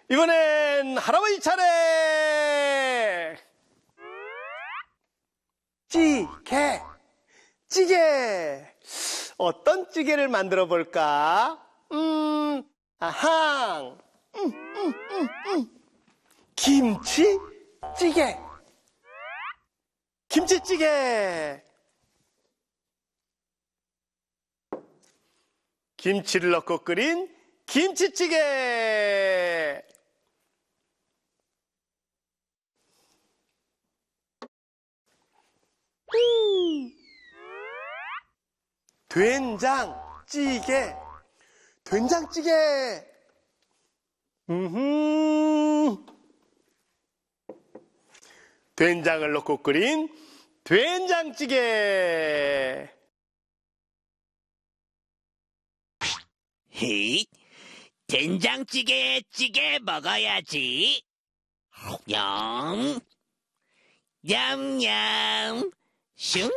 이번엔 할아버지 차례! 찌개! 어떤 찌개를 만들어 볼까? 아항! 김치찌개! 김치를 넣고 끓인 김치찌개! 된장찌개! 된장을 넣고 끓인 된장찌개! 헤이, 된장찌개에 찌개 먹어야지. 냠, 냠냠, 슝.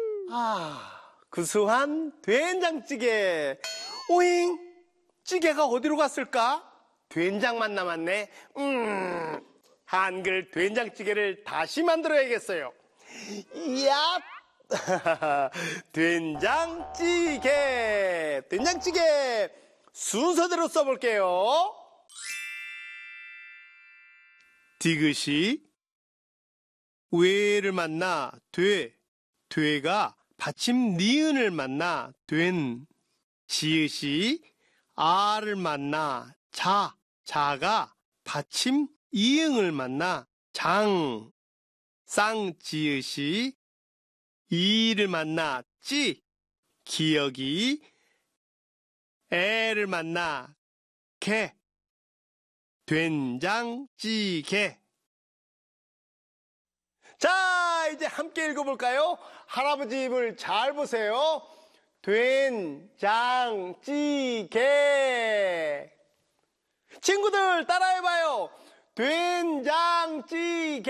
구수한 된장찌개. 오잉, 찌개가 어디로 갔을까? 된장만 남았네. 한글 된장찌개를 다시 만들어야겠어요. 야, 된장찌개 순서대로 써볼게요. 디귿이 왜를 만나 되가 받침 니은을 만나 된. 지읒이 아를 만나 자가 받침 이응을 만나 장. 쌍지읒이 이를 만나 기역이 애를 만나 개. 된장찌개. 자, 이제 함께 읽어볼까요? 할아버지 입을 잘 보세요. 된장찌개. 친구들 따라해봐요. 된장찌개.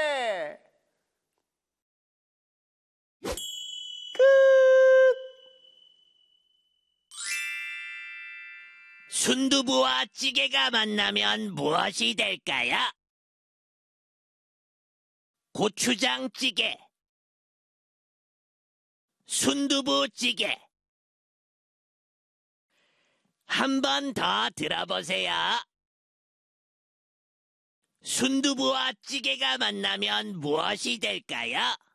끝. 순두부와 찌개가 만나면 무엇이 될까요? 고추장찌개, 순두부찌개. 한 번 더 들어보세요. 순두부와 찌개가 만나면 무엇이 될까요?